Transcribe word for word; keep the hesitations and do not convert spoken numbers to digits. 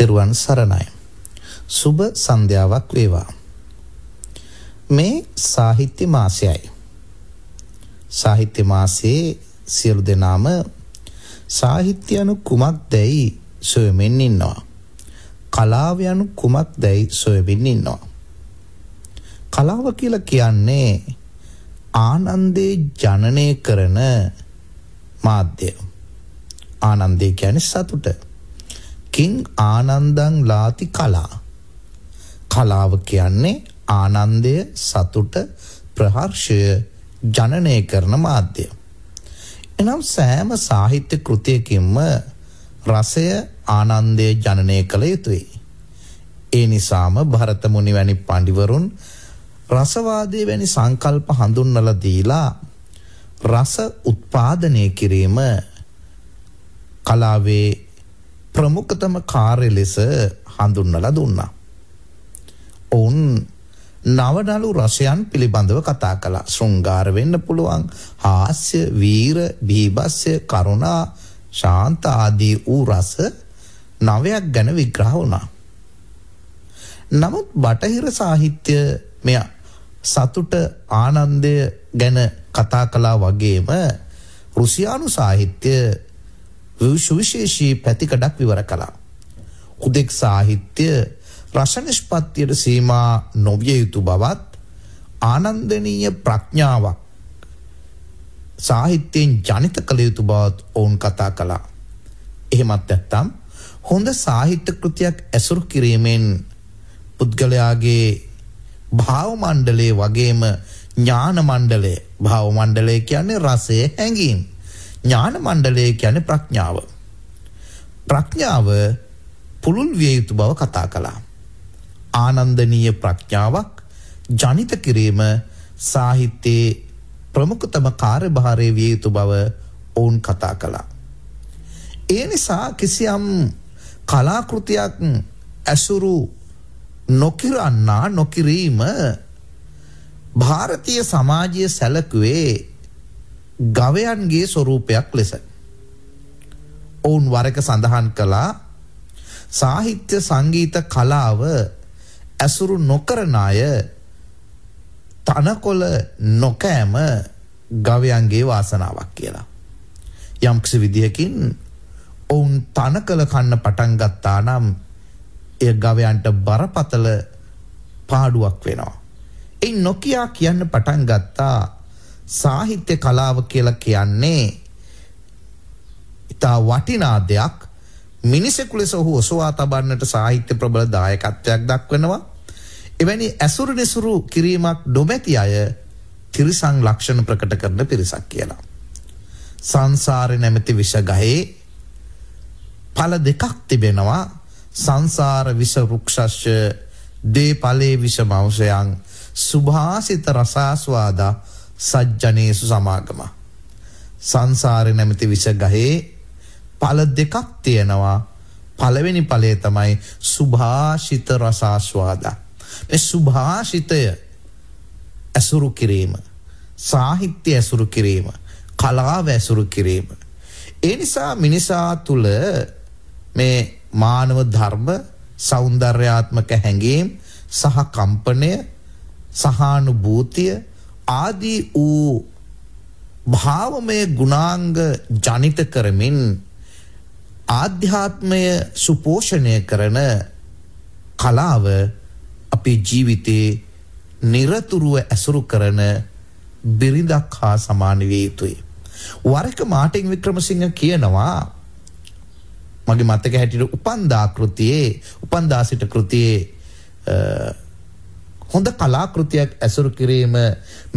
තෙරුවන් සරණයි. සුබ සන්ධ්‍යාවක් වේවා. මේ සාහිත්‍ය මාසයයි. සාහිත්‍ය මාසයේ සියලු දෙනාම සාහිත්‍ය anu කුමක්දයි සොයමින් ඉන්නවා. කලාව anu කුමක්දයි සොයමින් ඉන්නවා. කලාව කියලා කියන්නේ ආනන්දේ ජනනය කරන මාධ්‍ය. ආනන්දේ කියන්නේ සතුට. කිං ආනන්දං ලාති කලා. කලාව කියන්නේ ආනන්දය, සතුට, ප්‍රහර්ෂය ජනනය කරන මාධ්‍ය. එනම් සෑම සාහිත්‍ය කෘතියකින්ම රසය, ආනන්දය ජනනය කළ යුතුයි. ඒ නිසාම භරත මුනි වැනි පඬිවරුන් රසවාදයේ වැනි සංකල්ප හඳුන්වලා දීලා රස උත්පාදනය කිරීම කලාවේ ප්‍රමුඛතම කාර්ය ලෙස හඳුන්වලා දුන්නා. ඔවුන් නවනලු රසයන් පිළිබඳව කතා කළා. ශෘංගාර වෙන්න පුළුවන්, හාස්‍ය, වීර, බීභත්සය, කරුණා, ශාන්ත ආදී වූ රස නවයක් ගැන විග්‍රහ වුණා. නමුත් බටහිර සාහිත්‍ය මෙය සතුට, ආනන්දය ගැන කතා කළා වගේම රුසියානු සාහිත්‍ය සුවිශේෂී පැතිකඩක් විවර කළා. හුදෙක් සාහිත්‍ය රස නිෂ්පත්තියට සීමා නොවිය යුතු බවත්, ආනන්දනීය ප්‍රඥාවක් සාහිත්‍යයෙන් ජනිත කළ යුතු බවත් ඔවුන් කතා කළා. එහෙමත් නැත්නම් හොඳ සාහිත්‍ය කෘතියක් ඇසුරු කිරීමෙන් පුද්ගලයාගේ භාව මණ්ඩලයේ වගේම ඥාන මණ්ඩලය, භාව මණ්ඩලය කියන්නේ රසය, හැඟීම්, ඥාන මණ්ඩලය කියන්නේ ප්‍රඥාව. ප්‍රඥාව පුළුල් විය යුතු බව කතා කළා. ආනන්දනීය ප්‍රඥාවක් ජනිත කිරීම සාහිත්‍යයේ ප්‍රමුඛතම කාර්යභාරය විය යුතු බව ඔවුන් කතා කළා. ඒ නිසා කිසියම් කලාකෘතියක් ඇසුරු නොකිරන්නා නොකිරීම ಭಾರತೀಯ සමාජයේ සැලකුවේ ගවයන්ගේ ස්වරූපයක් ලෙස. ඔවුන් වරක සඳහන් කළා සාහිත්‍ය, සංගීත, කලාව ඇසුරු නොකරන අය තනකොළ නොකෑම ගවයන්ගේ වාසනාවක් කියලා. යම්කිසි විදිහකින් ඔවුන් තනකොළ කන්න පටන් ගත්තා නම් එය ගවයන්ට බරපතල පාඩුවක් වෙනවා. ඒ නොකියා කියන්න පටන් ගත්තා සාහිත්‍ය කලාව කියලා කියන්නේ ඉතා වටිනා දෙයක්. මිනිසෙකු ලෙස ඔහු ඔසවා තබන්නට සාහිත්‍ය ප්‍රබල දායකත්වයක් දක්වනවා. එවැනි ඇසුරු නිසුරු කිරීමක් නොමැති අය තිරිසන් ලක්ෂණ ප්‍රකට කරන පිරිසක් කියලා. සංසාරේ නැමැති විෂ ගහේ ඵල දෙකක් තිබෙනවා. සංසාර විෂ වෘක්ෂස්ය දේ ඵලේ විෂ මෞෂයන් සුභාසිත රසාස්වාදා සජ්ජනේසු සමාගම. සංසාරේ නැමැති විෂ ගහේ ඵල දෙකක් තියෙනවා. පළවෙනි ඵලය තමයි සුභාසිත රසාස්වාදා. මේ සුභාසිතය ඇසුරු කිරීම, සාහිත්‍ය ඇසුරු කිරීම, කලාව ඇසුරු කිරීම. ඒ නිසා මිනිසා තුළ මේ මානව ධර්ම, සෞන්දර්යාත්මක හැඟීම් සහ කම්පනය, සහානුභූතිය ආදී වූ භාවමය ගුණාංග ජනිත කරමින් ආධ්‍යාත්මය සුපෝෂණය කරන කලාව අපේ ජීවිතේ නිරතුරුව ඇසුරු කරන බිරිඳක් හා සමාන විය යුතුයි. වරක මාර්ටින් වික්‍රමසිංහ කියනවා මගේ මතක හැටියට උපන්දා කෘතියේ උපන්දා සිට කෘතියේ හොඳ කලාකෘතියක් ඇසුරු කිරීම